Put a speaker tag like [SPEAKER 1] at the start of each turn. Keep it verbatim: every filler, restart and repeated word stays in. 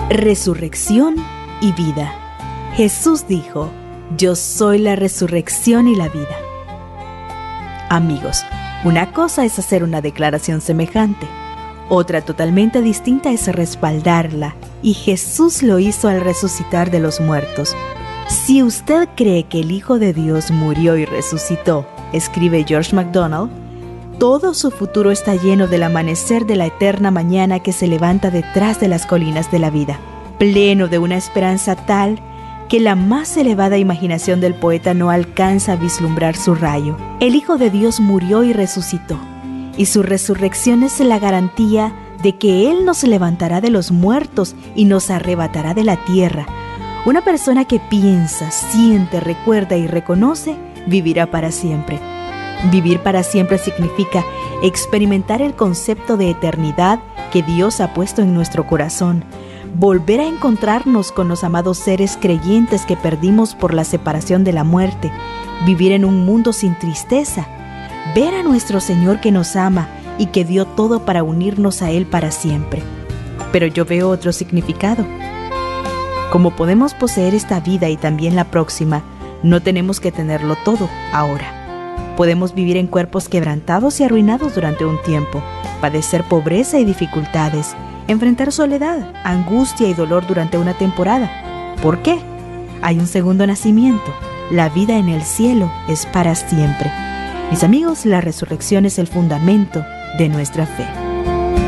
[SPEAKER 1] Resurrección y vida. Jesús dijo: yo soy la resurrección y la vida. Amigos, una cosa es hacer una declaración semejante, otra totalmente distinta es respaldarla, y Jesús lo hizo al resucitar de los muertos. Si usted cree que el Hijo de Dios murió y resucitó, escribe George MacDonald, todo su futuro está lleno del amanecer de la eterna mañana que se levanta detrás de las colinas de la vida, pleno de una esperanza tal que la más elevada imaginación del poeta no alcanza a vislumbrar su rayo. El Hijo de Dios murió y resucitó, y su resurrección es la garantía de que Él nos levantará de los muertos y nos arrebatará de la tierra. Una persona que piensa, siente, recuerda y reconoce, vivirá para siempre. Vivir para siempre significa experimentar el concepto de eternidad que Dios ha puesto en nuestro corazón, volver a encontrarnos con los amados seres creyentes que perdimos por la separación de la muerte, vivir en un mundo sin tristeza, ver a nuestro Señor que nos ama y que dio todo para unirnos a Él para siempre. Pero yo veo otro significado. Como podemos poseer esta vida y también la próxima, no tenemos que tenerlo todo ahora. Podemos vivir en cuerpos quebrantados y arruinados durante un tiempo, padecer pobreza y dificultades, enfrentar soledad, angustia y dolor durante una temporada. ¿Por qué? Hay un segundo nacimiento. La vida en el cielo es para siempre. Mis amigos, la resurrección es el fundamento de nuestra fe.